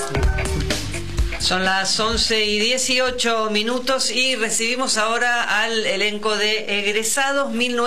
Son las 11:18 y recibimos ahora al elenco de Egresados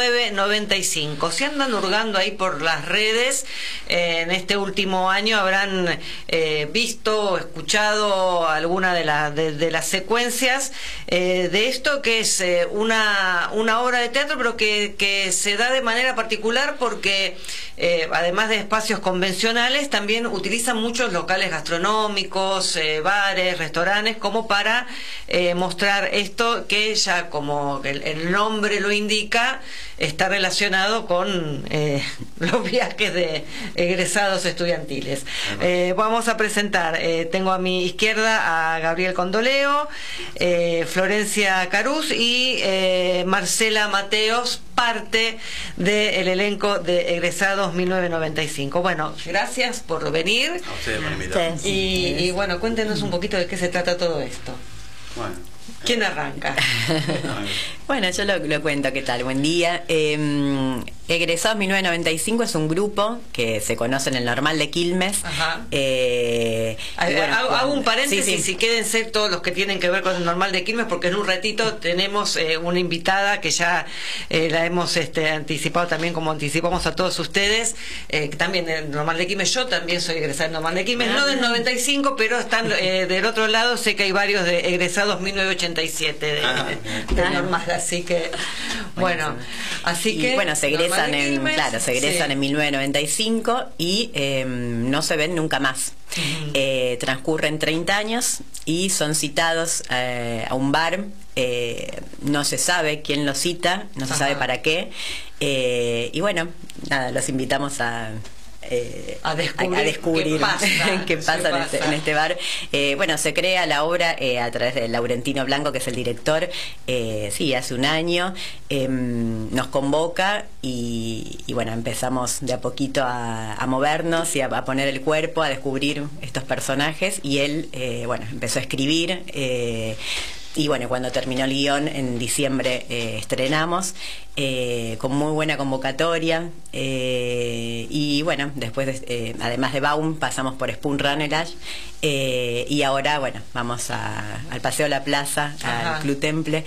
1995. Se andan hurgando ahí por las redes. En este último año habrán visto o escuchado alguna de las secuencias de esto, que es una obra de teatro, pero que se da de manera particular porque además de espacios convencionales, también utilizan muchos locales gastronómicos, bares, restaurantes, como para mostrar esto que ya, como el nombre lo indica, está relacionado con los viajes de egresados estudiantiles. Vamos a presentar, tengo a mi izquierda a Gabriel Condoleo, Florencia Carús y Marcela Mateos, parte del elenco de Egresados 1995. Bueno, gracias por venir. A ustedes por invitarme. Y bueno, cuéntenos un poquito de qué se trata todo esto. Bueno. ¿Quién arranca? Bueno, yo lo cuento. ¿Qué tal? Buen día. Egresados 1995 es un grupo que se conoce en el Normal de Quilmes. Ajá. Bueno, hago un paréntesis, sí. y quédense todos los que tienen que ver con el Normal de Quilmes, porque en un ratito tenemos una invitada que ya la hemos anticipado también, como anticipamos a todos ustedes, que también del Normal de Quilmes. Yo también soy egresada del Normal de Quilmes, no del 95, pero están del otro lado. Sé que hay varios de egresados 1987 del Normal, así que bueno, así que bueno, se egresan en 1995 y no se ven nunca más. Transcurren 30 años y son citados a un bar. No se sabe quién los cita, no se sabe para qué, y bueno, nada, los invitamos a descubrir qué pasa en este bar. Bueno, se crea la obra a través de Laurentino Blanco, que es el director, hace un año. Nos convoca y bueno, empezamos de a poquito a movernos y a poner el cuerpo, a descubrir estos personajes, y él empezó a escribir. Y bueno, cuando terminó el guión, en diciembre estrenamos, con muy buena convocatoria. Y bueno, después, además de Baum, pasamos por Spoon Ranelage. Y ahora, bueno, vamos al Paseo La Plaza, al Club Temple.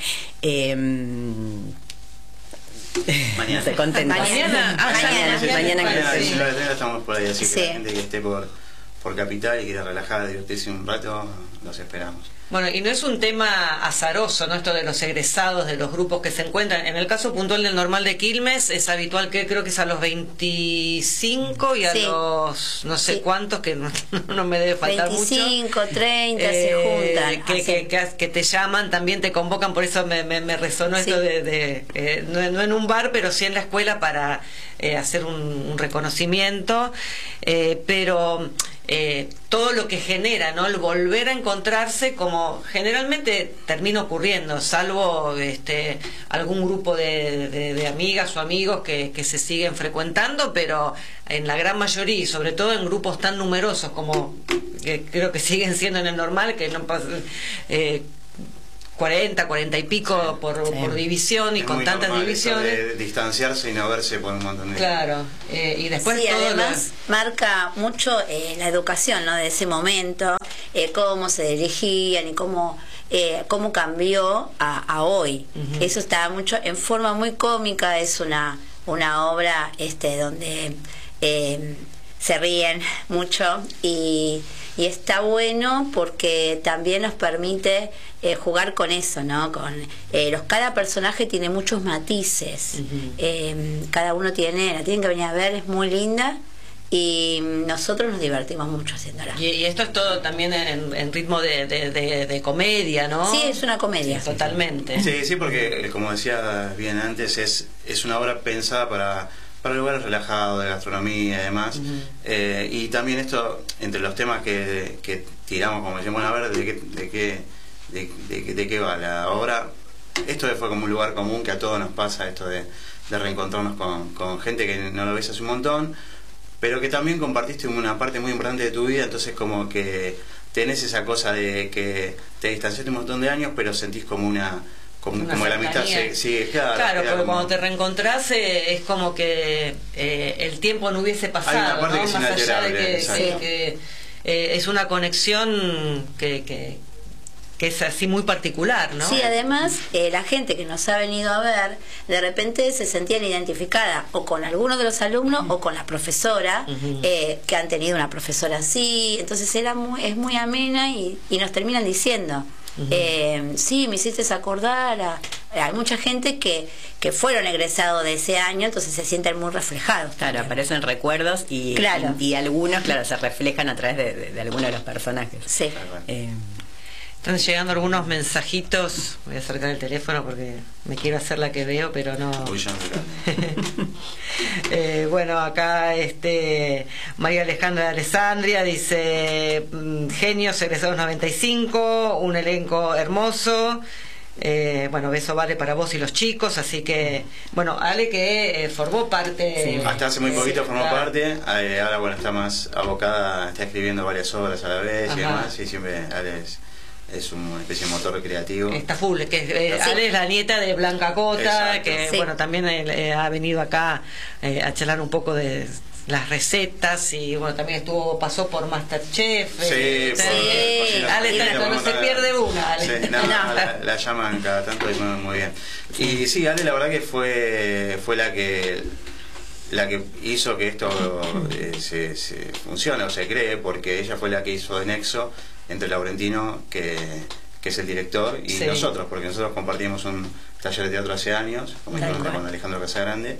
Mañana. Se contenta. Mañana estamos por ahí, así que la gente que esté por Capital y quiera relajar, divertirse un rato, los esperamos. Bueno, y no es un tema azaroso, ¿no? Esto de los egresados, de los grupos que se encuentran. En el caso puntual del Normal de Quilmes, es habitual que creo que es a los 25 y a los no sé cuántos, que no me debe faltar 25, mucho. 30 se juntan. Que te llaman, también te convocan, por eso me resonó esto no en un bar, pero sí en la escuela, para hacer un reconocimiento. Pero todo lo que genera, ¿no? El volver a encontrarse, como generalmente termina ocurriendo, salvo algún grupo de amigas o amigos que se siguen frecuentando, pero en la gran mayoría, y sobre todo en grupos tan numerosos como que creo que siguen siendo en el Normal, que no pasa 40 y pico por división, y con tantas divisiones, de distanciarse y no verse por un montón de... Claro, y después todo además marca mucho la educación, ¿no? De ese momento, cómo se dirigían y cómo cambió a hoy. Eso está mucho en forma muy cómica. Es una obra donde se ríen mucho y está bueno porque también nos permite jugar con eso, ¿no? Cada personaje tiene muchos matices. Cada uno la tienen que venir a ver, es muy linda, y nosotros nos divertimos mucho haciéndola. Y esto es todo también en ritmo de comedia, ¿no? Sí, es una comedia. Totalmente. Sí, porque como decía bien antes, es una obra pensada para lugares relajados, de gastronomía y demás. Y también esto, entre los temas que tiramos, como decíamos, a ver de qué va la obra. Esto fue como un lugar común que a todos nos pasa, esto de reencontrarnos con gente que no lo ves hace un montón, pero que también compartiste una parte muy importante de tu vida. Entonces como que tenés esa cosa de que te distanciaste un montón de años, pero sentís como la amistad sigue. Claro, porque cuando te reencontrás es como que el tiempo no hubiese pasado, hay una parte, ¿no? que Más allá de que es una conexión que es así muy particular, ¿no? Sí, además, la gente que nos ha venido a ver, de repente se sentían identificada o con alguno de los alumnos o con la profesora, que han tenido una profesora así, entonces es muy amena y nos terminan diciendo, sí, me hiciste acordar hay mucha gente que fueron egresados de ese año, entonces se sienten muy reflejados. Claro, aparecen recuerdos y algunos, claro, se reflejan a través de algunos de los personajes. Sí. Están llegando algunos mensajitos. Voy a acercar el teléfono porque me quiero hacer la que veo, pero no. Bueno, acá María Alejandra de Alessandria dice: genios, egresados 95, un elenco hermoso. Bueno, beso vale para vos y los chicos, así que, bueno, Ale que formó parte... Sí, hasta hace muy poquito formó parte, ahora bueno, está más abocada, está escribiendo varias obras a la vez y demás, y siempre Ale es una especie de motor recreativo. Está full, que Ale es la nieta de Blanca Cota. Exacto. Que bueno, también ha venido acá a charlar un poco de las recetas y bueno, también pasó por Masterchef. Sí, Ale no se pierde una. Ale. Sí, la llaman cada tanto y muy bien. Y sí, Ale la verdad que fue la que hizo que esto se funcione o se cree, porque ella fue la que hizo de nexo entre Laurentino, que es el director, y nosotros, porque nosotros compartimos un taller de teatro hace años, con Alejandro Casagrande.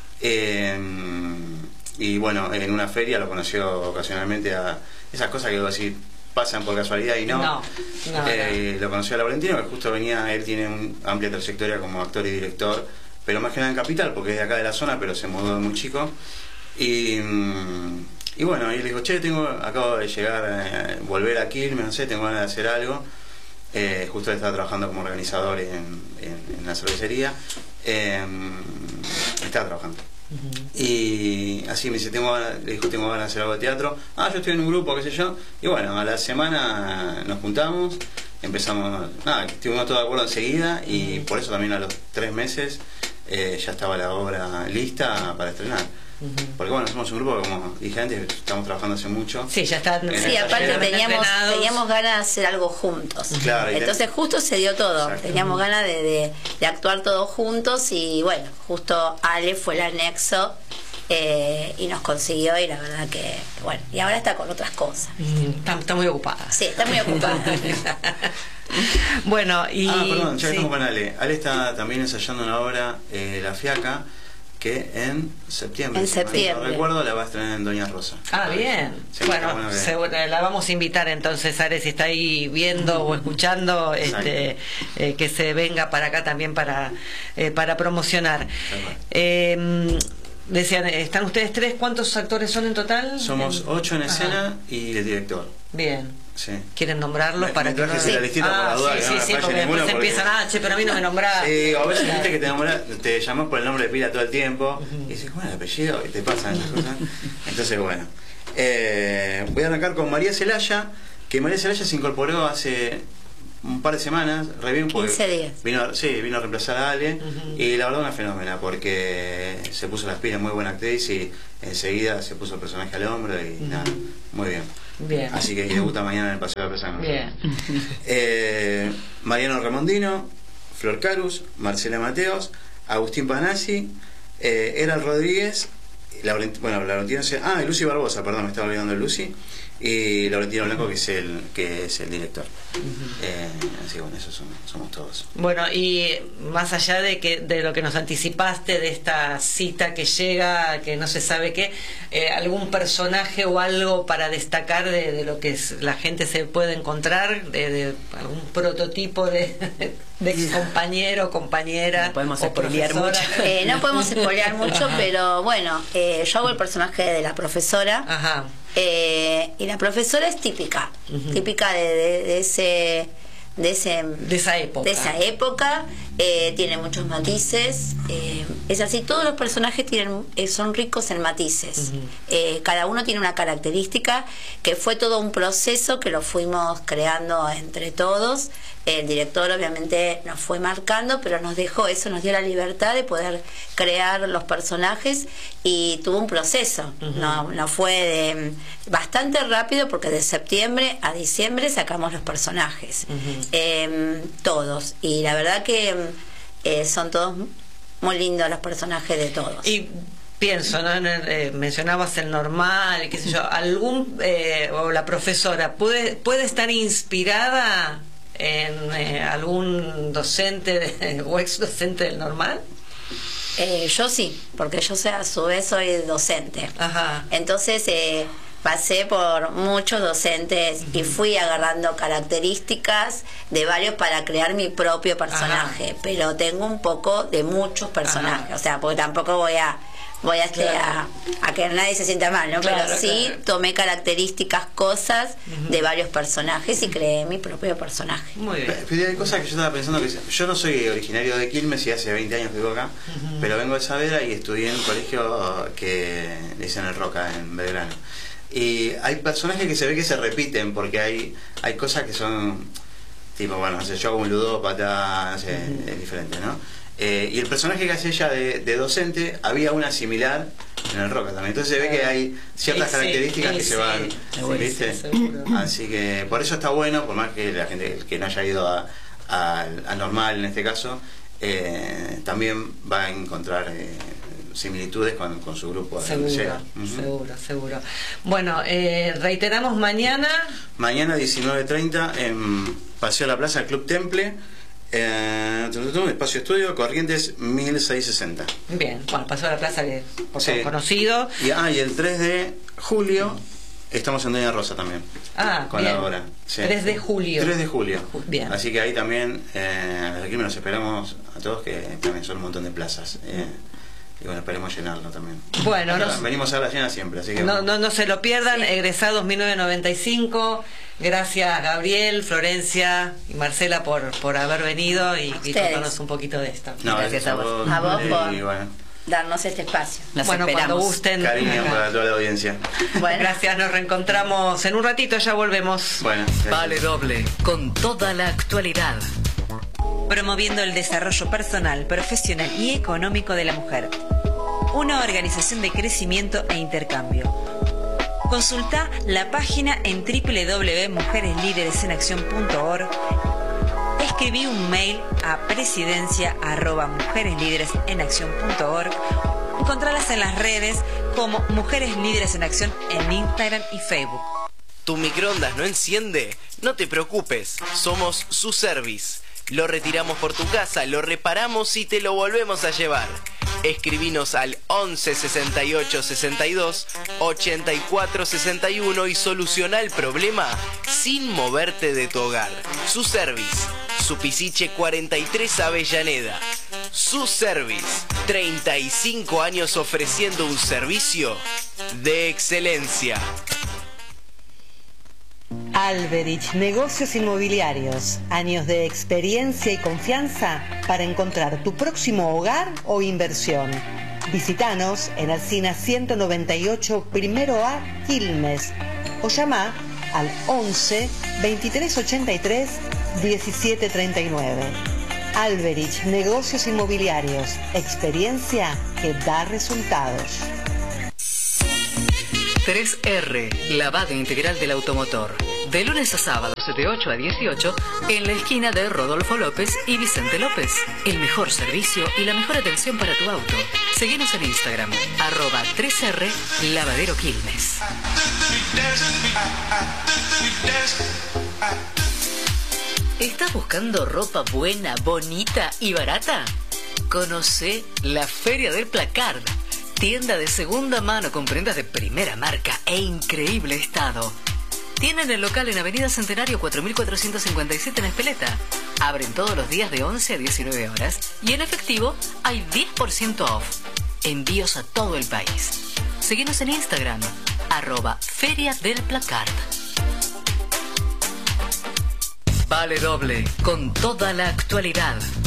Y bueno, en una feria lo conoció ocasionalmente, a esas cosas que así pasan por casualidad y no. Lo conoció a Laurentino, que justo venía, él tiene una amplia trayectoria como actor y director, pero más que nada en Capital, porque es de acá de la zona, pero se mudó de muy chico. Y bueno, y le digo, che, acabo de llegar, volver a Quilmes, no sé, tengo ganas de hacer algo. Justo estaba trabajando como organizador en la cervecería. Estaba trabajando. Y así me dice, le dijo, tengo ganas de hacer algo de teatro. Yo estoy en un grupo, qué sé yo. Y bueno, a la semana nos juntamos, empezamos, estuvimos todos de acuerdo enseguida, y por eso también a los 3 meses ya estaba la obra lista para estrenar. Porque bueno, somos un grupo que, como dije antes, estamos trabajando hace mucho. Sí, ya está. Sí, aparte teníamos ganas de hacer algo juntos. Claro, entonces justo se dio todo. Teníamos ganas de actuar todos juntos, y bueno, justo Ale fue el anexo y nos consiguió, y la verdad que bueno, y ahora está con otras cosas. Está muy ocupada. Sí, está muy ocupada. Bueno, y... perdón, ya que estamos con Ale. Ale está también ensayando una obra, La Fiaca, que en septiembre. No recuerdo, la va a estrenar en Doña Rosa. Bien. Bueno, la vamos a invitar entonces, Ale, si está ahí viendo o escuchando, que se venga para acá también para promocionar. Decían, ¿están ustedes 3? ¿Cuántos actores son en total? Somos 8 en escena y el director. Bien. Sí. ¿Quieren nombrarlos para que no? Sí, porque después empiezan, pero a mí no me nombrás. Sí, a veces gente que te llamás por el nombre de pila todo el tiempo y dices, ¿cuál es el apellido? Y te pasan esas cosas. Entonces, bueno. Voy a arrancar con María Celaya, que María Celaya se incorporó hace un par de semanas, 15 días. Vino a reemplazar a Ale, y la verdad una fenómena, porque se puso las pilas, muy buena actriz, y enseguida se puso el personaje al hombro y nada, muy bien. Bien. Así que debuta mañana en el Paseo de la Plaza. Bien. Mariano Remondino, Flor Carus, Marcela Mateos, Agustín Panazzi, Eral Rodríguez, Laurentino, y Lucy Barbosa, perdón, me estaba olvidando de Lucy, y Laurentino Blanco, que es el director. Así que bueno, esos somos todos. Bueno, y más allá de lo que nos anticipaste, de esta cita que llega, que no se sabe qué, algún personaje o algo para destacar de lo que la gente se puede encontrar, de algún prototipo de compañero, compañera. No podemos spoilear mucho. No podemos spoilear mucho, pero bueno, yo hago el personaje de la profesora. Ajá. Y la profesora es típica de esa época, tiene muchos matices, es así, todos los personajes son ricos en matices. Cada uno tiene una característica, que fue todo un proceso que lo fuimos creando entre todos, El director obviamente nos fue marcando, pero nos dejó eso, nos dio la libertad de poder crear los personajes y tuvo un proceso. No fue bastante rápido, porque de septiembre a diciembre sacamos los personajes, todos, y la verdad que son todos muy lindos los personajes de todos. Y pienso, ¿no? Mencionabas el normal, qué sé yo, o la profesora, ¿puede estar inspirada en algún docente o ex docente del normal? Yo sí, porque yo a su vez soy docente. Ajá. Entonces pasé por muchos docentes y fui agarrando características de varios para crear mi propio personaje. Ajá. Pero tengo un poco de muchos personajes. Ajá. O sea, porque tampoco voy a claro, a que nadie se sienta mal, ¿no? Claro, pero sí, claro, tomé características, cosas de varios personajes y creé mi propio personaje. Muy bien. Pero hay cosas que yo estaba pensando, que yo no soy originario de Quilmes y hace 20 años que vivo acá, pero vengo de Saavedra y estudié en un colegio que le dicen el Roca, en Belgrano. Y hay personajes que se ve que se repiten, porque hay cosas que son tipo, bueno, no sé, yo hago un ludópata, no sé, es diferente, ¿no? Y el personaje que hace ella de docente, había una similar en el Roca también. Entonces se ve que hay ciertas características que se van, ¿viste? Así que por eso está bueno, por más que la gente que no haya ido a normal en este caso, también va a encontrar similitudes con su grupo. Seguro. Bueno, reiteramos mañana 19:30 en Paseo La Plaza, Club Temple, espacio estudio, Corrientes 1660. Bien, bueno, Paseo La Plaza, que conocido. Y el 3 de julio estamos en Doña Rosa también. Con bien. La hora. Sí. 3 de julio. 3 de julio. Bien. Así que ahí también, aquí nos esperamos a todos, que también son un montón de plazas. Y bueno, esperemos llenarlo también. Bueno, venimos a la llena siempre, así que no se lo pierdan. Egresados 1995. Gracias, Gabriel, Florencia y Marcela, por haber venido y contarnos un poquito de esto. Gracias a vos. A vos por darnos este espacio. Bueno, cuando gusten. Cariño para toda la audiencia. Bueno, gracias, nos reencontramos en un ratito, ya volvemos. Bueno, Vale Doble, con toda la actualidad. Promoviendo el desarrollo personal, profesional y económico de la mujer. Una organización de crecimiento e intercambio. Consulta la página en www.mujereslideresenaccion.org. Escribí un mail a presidencia@mujereslideresenaccion.org. Encontralas en las redes como Mujeres Líderes en Acción en Instagram y Facebook. ¿Tu microondas no enciende? No te preocupes, somos su service. Lo retiramos por tu casa, lo reparamos y te lo volvemos a llevar. Escribinos al 11 68 62 84 61 y soluciona el problema sin moverte de tu hogar. Su service, Supisiche 43 Avellaneda. Su service, 35 años ofreciendo un servicio de excelencia. Alberich Negocios Inmobiliarios. Años de experiencia y confianza para encontrar tu próximo hogar o inversión. Visítanos en Alsina 198 Primero A, Quilmes, o llama al 11 23 83 17 39. Alberich Negocios Inmobiliarios. Experiencia que da resultados. 3R, lavado integral del automotor. De lunes a sábados de 8 a 18 en la esquina de Rodolfo López y Vicente López. El mejor servicio y la mejor atención para tu auto. Seguinos en Instagram, @3R Lavadero Quilmes. ¿Estás buscando ropa buena, bonita y barata? Conoce la Feria del Placard. Tienda de segunda mano con prendas de primera marca e increíble estado. Tienen el local en Avenida Centenario 4457 en Espeleta. Abren todos los días de 11 a 19 horas y en efectivo hay 10% off. Envíos a todo el país. Seguinos en Instagram, @Feria del Placard. Vale Doble, con toda la actualidad.